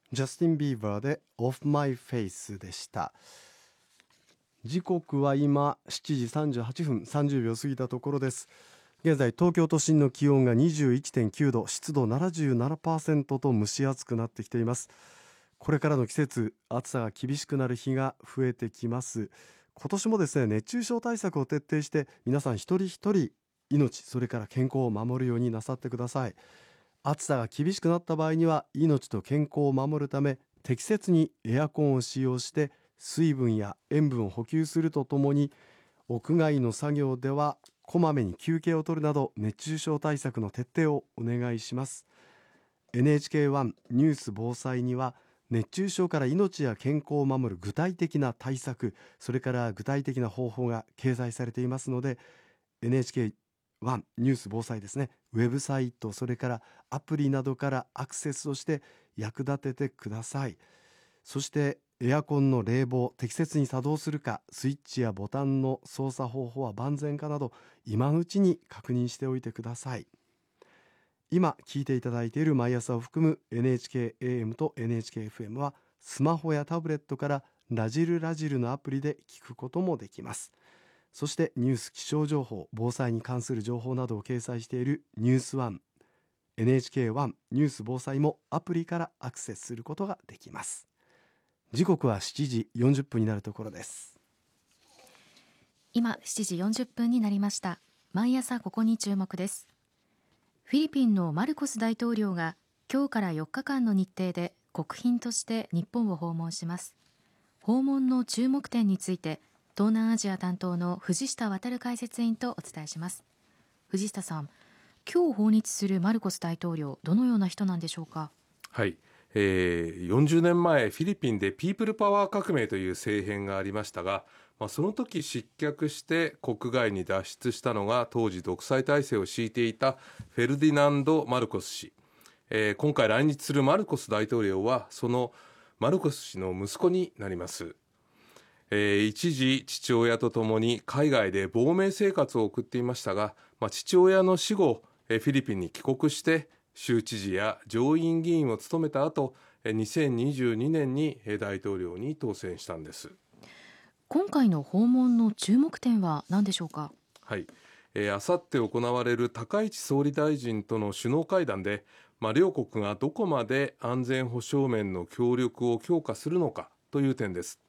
ジャスティン・ビーバーで Off My Face でした。時刻は今7時38分30秒過ぎたところです。現在東京都心の気温が 21.9 度、湿度 77% と蒸し暑くなってきています。これからの季節、暑さが厳しくなる日が増えてきます。今年もですね、熱中症対策を徹底して皆さん一人一人命、それから健康を守るようになさってください。暑さが厳しくなった場合には命と健康を守るため適切にエアコンを使用して水分や塩分を補給するとともに、屋外の作業ではこまめに休憩を取るなど熱中症対策の徹底をお願いします。 NHK1 ニュース防災には熱中症から命や健康を守る具体的な対策、それから具体的な方法が掲載されていますので、 NHK1 ニュース防災ですね、ウェブサイト、それからアプリなどからアクセスをして役立ててください。そしてエアコンの冷房適切に作動するか、スイッチやボタンの操作方法は万全かなど今のうちに確認しておいてください。今聞いていただいている毎朝を含む NHK-AM と NHK-FM はスマホやタブレットからラジルのアプリで聞くこともできます。そしてニュース、気象情報、防災に関する情報などを掲載しているニュース1、NHK1 ニュース防災もアプリからアクセスすることができます。時刻は7時40分になるところです。 今7時40分になりました。毎朝ここに注目です。フィリピンのマルコス大統領が今日から4日間の日程で国賓として日本を訪問します。訪問の注目点について東南アジア担当の藤下渉解説委員とお伝えします。藤下さん、今日訪日するマルコス大統領、どのような人なんでしょうか。 はい、40年前フィリピンでピープルパワー革命という政変がありましたが、その時失脚して国外に脱出したのが当時独裁体制を敷いていたフェルディナンド・マルコス氏、今回来日するマルコス大統領はそのマルコス氏の息子になります。一時父親と共に海外で亡命生活を送っていましたが、父親の死後フィリピンに帰国して州知事や上院議員を務めた後、2022年に大統領に当選したんです。 今回の訪問の注目点は何でしょうか。 はい、あさって行われる高市総理大臣との首脳会談で、両国がどこまで安全保障面の協力を強化するのかという点です。